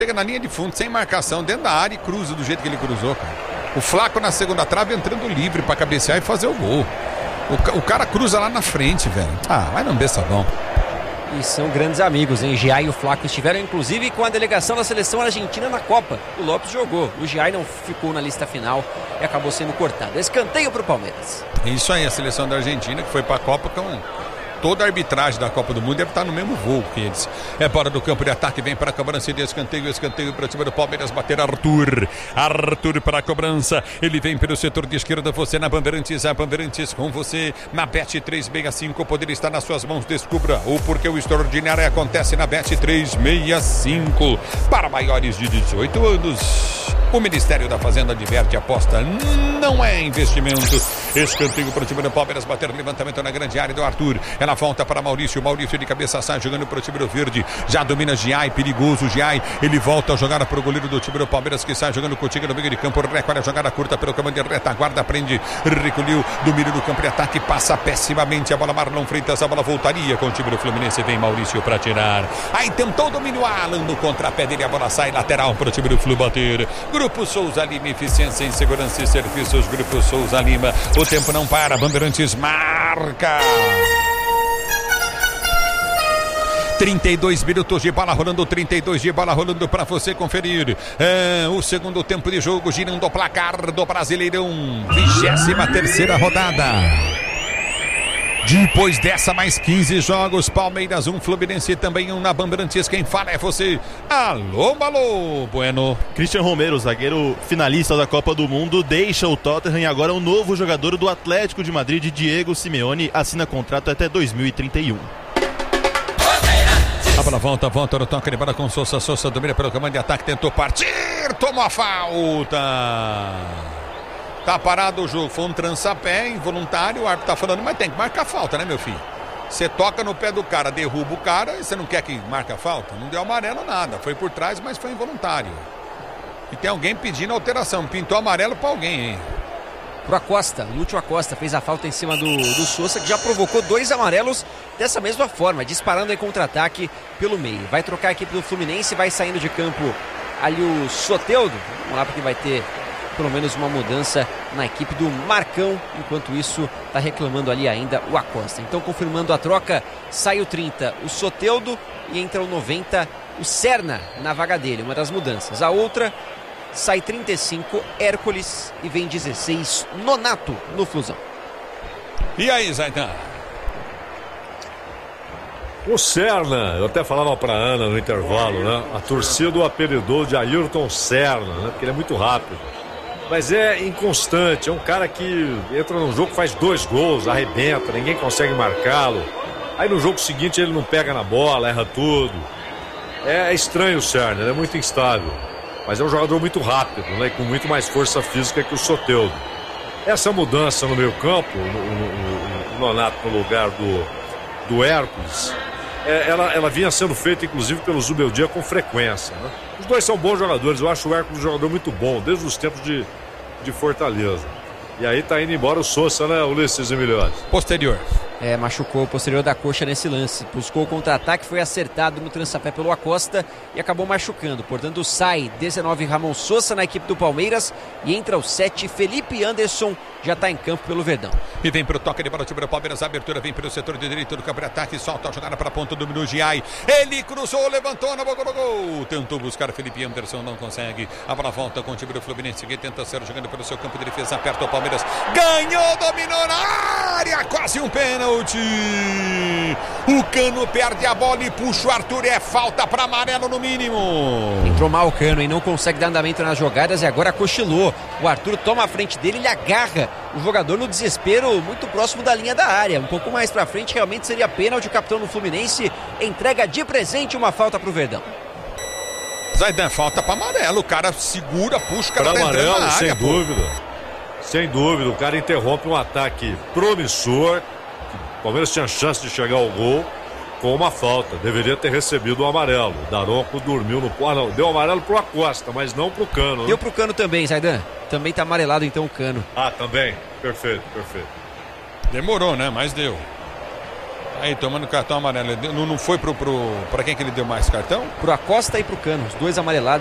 chega na linha de fundo, sem marcação, dentro da área e cruza do jeito que ele cruzou, cara. O Flaco na segunda trave entrando livre pra cabecear e fazer o gol. O cara cruza lá na frente, velho. Vai não beça bom. E são grandes amigos, hein? Giai e o Flaco estiveram inclusive com a delegação da seleção argentina na Copa. O Lopes jogou, o Giai não ficou na lista final e acabou sendo cortado. Escanteio pro Palmeiras. Isso aí, a seleção da Argentina que foi pra Copa com toda a arbitragem da Copa do Mundo deve estar no mesmo voo que eles. É fora do campo de ataque, vem para a cobrança de escanteio para cima do Palmeiras, bater Arthur para a cobrança, ele vem pelo setor de esquerda, você na Bandeirantes, a Bandeirantes com você na Bet 365, o poder está nas suas mãos, descubra o porquê o extraordinário acontece na Bet 365, para maiores de 18 anos. O Ministério da Fazenda adverte, aposta não é investimento. Escanteio para o time do Palmeiras, bater levantamento na grande área do Arthur. Ela volta para Maurício de cabeça sai jogando para o time do Verde. Já domina Giai, perigoso Giai. Ele volta a jogar para o goleiro do time do Palmeiras que sai jogando contigo no meio de campo. Recolhe a jogada curta pelo comando de retaguarda, prende, recolheu, domina do campo de ataque, passa pessimamente a bola. Marlon Freitas, a bola voltaria com o time do Fluminense. Vem Maurício para tirar. Aí tentou o domínio Alan no contrapé dele, a bola sai lateral para o time do Flu bater. Grupo Souza Lima, eficiência em segurança e serviços. Grupo Souza Lima, o tempo não para, Bandeirantes marca. 32 minutos de bola rolando, 32 de bola rolando para você conferir. O segundo tempo de jogo, girando o placar do Brasileirão, 23ª rodada. Depois dessa, mais 15 jogos, Palmeiras 1, Fluminense também 1 na Bandeirantes. Quem fala é você. Alô, Bueno. Cristian Romero, zagueiro finalista da Copa do Mundo, deixa o Tottenham e agora o novo jogador do Atlético de Madrid, Diego Simeone, assina contrato até 2031. A bola volta no toque de bola com Sousa domina pelo comando de ataque, tentou partir, tomou a falta. Tá parado o jogo, foi um trançapé involuntário, o árbitro tá falando, mas tem que marcar falta, né, meu filho? Você toca no pé do cara, derruba o cara e você não quer que marque a falta? Não deu amarelo nada, foi por trás, mas foi involuntário. E tem alguém pedindo alteração, pintou amarelo pra alguém, hein? Pro Acosta, Lúcio Acosta fez a falta em cima do Sousa, que já provocou 2 amarelos dessa mesma forma, disparando em contra-ataque pelo meio. Vai trocar a equipe do Fluminense, vai saindo de campo ali o Soteldo. Vamos lá, porque vai ter pelo menos uma mudança na equipe do Marcão. Enquanto isso, está reclamando ali ainda o Acosta. Então, confirmando a troca, sai o 30, o Soteldo, e entra o 90, o Serna na vaga dele, uma das mudanças. A outra, sai 35, Hércules, e vem 16, Nonato no Flusão. E aí, Zaidan? O Serna, eu até falava pra Ana no intervalo, né? A torcida o apelidou de Ayrton Serna, né? Porque ele é muito rápido. Mas é inconstante, é um cara que entra num jogo, faz 2 gols, arrebenta, ninguém consegue marcá-lo. Aí no jogo seguinte ele não pega na bola, erra tudo. É estranho o Serna, ele é muito instável. Mas é um jogador muito rápido, né? Com muito mais força física que o Soteldo. Essa mudança no meio campo, o Nonato no lugar do Hércules, ela vinha sendo feita inclusive pelo Zubeldia com frequência, né? Os dois são bons jogadores, eu acho o Hércules um jogador muito bom, desde os tempos de Fortaleza. E aí tá indo embora o Sousa, né, Ulisses Emiliano? Posterior. Machucou o posterior da coxa nesse lance. Buscou o contra-ataque, foi acertado no trançapé pelo Acosta e acabou machucando. Portanto, sai 19 Ramon Sousa na equipe do Palmeiras e entra o 7 Felipe Anderson, já está em campo pelo Verdão. E vem pro toque de bola, o time do Palmeiras, a abertura vem pelo setor de direito do campo de ataque, solta a jogada para a ponta do Minu Giai. Ele cruzou, levantou na boca do gol. Tentou buscar Felipe Anderson, não consegue. A bola volta com o time do Fluminense, que tenta ser jogando pelo seu campo de defesa, aperta o Palmeiras. Ganhou, dominou na área, quase um pênalti. O Cano perde a bola e puxa o Arthur, é falta para amarelo no mínimo. Entrou mal o Cano e não consegue dar andamento nas jogadas e agora cochilou. O Arthur toma a frente dele, ele agarra o jogador no desespero, muito próximo da linha da área. Um pouco mais pra frente realmente seria pênalti. O capitão do Fluminense entrega de presente uma falta pro Verdão. Zaidan, falta para amarelo, o cara segura, puxa o cara para amarelo, na área, sem dúvida. Sem dúvida, o cara interrompe um ataque promissor. O Palmeiras tinha chance de chegar ao gol com uma falta. Deveria ter recebido o amarelo. O Daronco dormiu no... não, deu amarelo pro Acosta, mas não pro Cano. Deu pro Cano também, Zaidan. Também tá amarelado então o Cano. Ah, também? Perfeito. Demorou, né? Mas deu. Aí tomando cartão amarelo. Não foi pra quem que ele deu mais cartão? Pro Acosta e pro Cano, os dois amarelados.